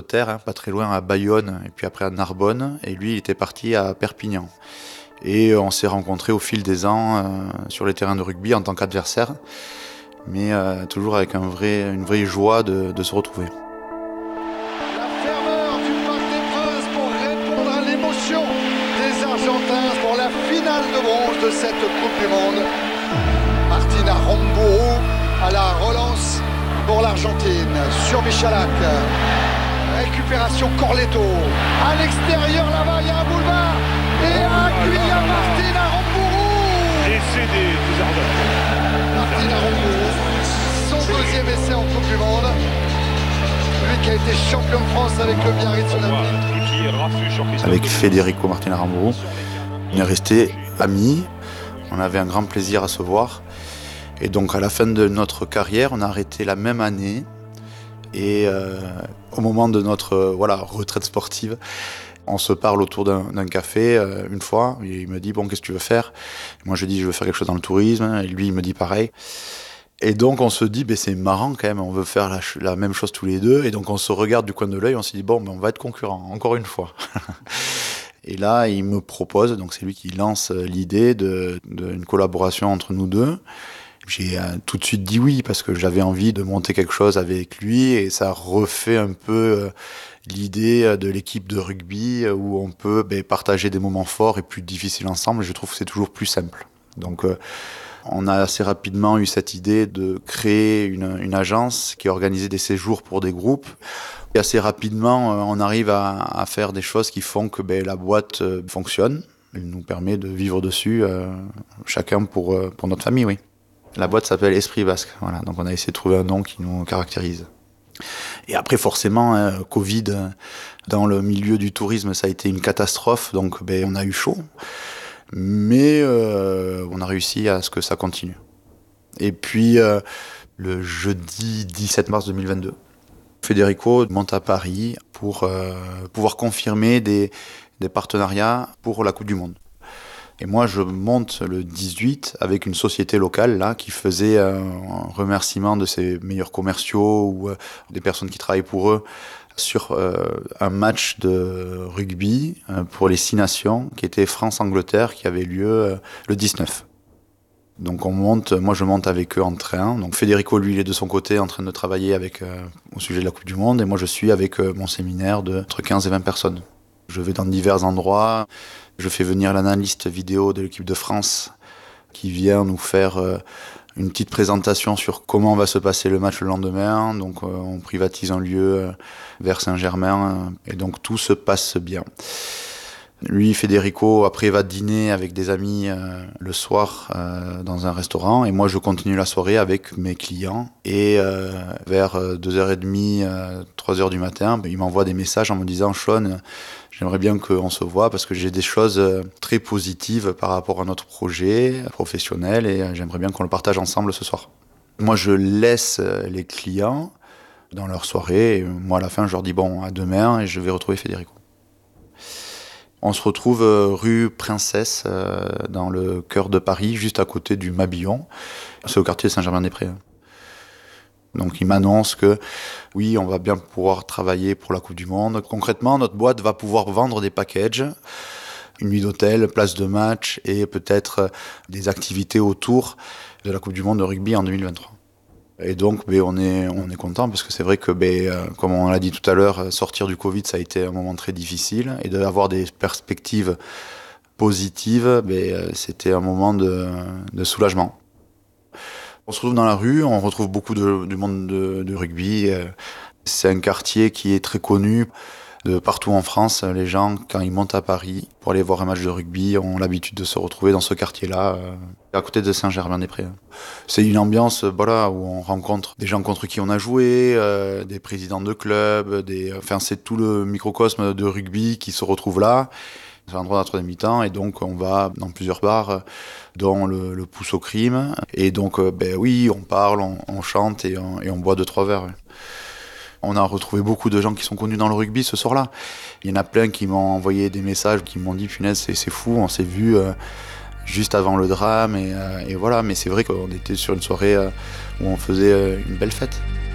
Angleterre, hein, pas très loin, à Bayonne, et puis après à Narbonne, et lui, il était parti à Perpignan. Et on s'est rencontrés au fil des ans sur les terrains de rugby en tant qu'adversaires, mais toujours avec une vraie joie de se retrouver. La ferveur du Parc des Princes pour répondre à l'émotion des Argentins pour la finale de bronze de cette Coupe du Monde. Martina Rambourou à la relance pour l'Argentine sur Michalak. Récupération Corletto. À l'extérieur là-bas, il y a un boulevard. Et appui à Martina Rambourou. Essai des Argentins. Martina Rambourou, son deuxième essai en Coupe du Monde. Lui qui a été champion de France avec le Biarritz Olympique. Avec Federico Martina Rambourou, on est restés amis. On avait un grand plaisir à se voir. Et donc à la fin de notre carrière, on a arrêté la même année. Et au moment de notre retraite sportive, on se parle autour d'un café une fois. Et il me dit « Bon, qu'est-ce que tu veux faire ?» Moi je dis « Je veux faire quelque chose dans le tourisme ». Et lui il me dit pareil. Et donc on se dit « C'est marrant quand même, on veut faire la même chose tous les deux ». Et donc on se regarde du coin de l'œil, on se dit « Bon, on va être concurrents, encore une fois ». Et là il me propose, donc c'est lui qui lance l'idée d'une collaboration entre nous deux. J'ai tout de suite dit oui parce que j'avais envie de monter quelque chose avec lui et ça refait un peu l'idée de l'équipe de rugby où on peut partager des moments forts et plus difficiles ensemble. Je trouve que c'est toujours plus simple. Donc on a assez rapidement eu cette idée de créer une agence qui organisait des séjours pour des groupes. Et assez rapidement, on arrive à faire des choses qui font que la boîte fonctionne. Elle nous permet de vivre dessus, chacun pour notre famille, oui. La boîte s'appelle Esprit Basque, voilà. Donc on a essayé de trouver un nom qui nous caractérise. Et après forcément, Covid, dans le milieu du tourisme, ça a été une catastrophe, donc on a eu chaud. Mais on a réussi à ce que ça continue. Et puis le jeudi 17 mars 2022, Federico monte à Paris pour pouvoir confirmer des partenariats pour la Coupe du Monde. Et moi, je monte le 18 avec une société locale là qui faisait un remerciement de ses meilleurs commerciaux ou des personnes qui travaillent pour eux sur un match de rugby pour les 6 nations qui était France-Angleterre qui avait lieu le 19. Donc moi je monte avec eux en train. Donc Federico, lui, il est de son côté en train de travailler au sujet de la Coupe du Monde et moi je suis avec mon séminaire entre 15 et 20 personnes. Je vais dans divers endroits. Je fais venir l'analyste vidéo de l'équipe de France qui vient nous faire une petite présentation sur comment va se passer le match le lendemain. Donc on privatise un lieu vers Saint-Germain et donc tout se passe bien. Lui, Federico, après va dîner avec des amis le soir dans un restaurant et moi je continue la soirée avec mes clients et vers 2h30, 3h du matin, il m'envoie des messages en me disant « Sean, j'aimerais bien qu'on se voit parce que j'ai des choses très positives par rapport à notre projet professionnel et j'aimerais bien qu'on le partage ensemble ce soir. » Moi je laisse les clients dans leur soirée et moi à la fin je leur dis « Bon, à demain » et je vais retrouver Federico. On se retrouve rue Princesse, dans le cœur de Paris, juste à côté du Mabillon. C'est au quartier Saint-Germain-des-Prés. Donc il m'annonce que oui, on va bien pouvoir travailler pour la Coupe du Monde. Concrètement, notre boîte va pouvoir vendre des packages, une nuit d'hôtel, place de match et peut-être des activités autour de la Coupe du Monde de rugby en 2023. Et donc on est content parce que c'est vrai que comme on l'a dit tout à l'heure, sortir du Covid ça a été un moment très difficile et d'avoir des perspectives positives, c'était un moment de soulagement. On se retrouve dans la rue, on retrouve beaucoup du monde de rugby. C'est un quartier qui est très connu de partout en France. Les gens, quand ils montent à Paris pour aller voir un match de rugby, ont l'habitude de se retrouver dans ce quartier-là, à côté de Saint-Germain-des-Prés. C'est une ambiance où on rencontre des gens contre qui on a joué, des présidents de clubs, c'est tout le microcosme de rugby qui se retrouve là. C'est l'endroit de la troisième mi-temps et donc on va dans plusieurs bars, dont le Pouce au Crime. Et donc oui, on parle, on chante et on boit 2-3 verres. Ouais. On a retrouvé beaucoup de gens qui sont connus dans le rugby ce soir-là. Il y en a plein qui m'ont envoyé des messages, qui m'ont dit « Punaise, c'est fou, on s'est vu juste avant le drame. » et voilà, mais c'est vrai qu'on était sur une soirée où on faisait une belle fête.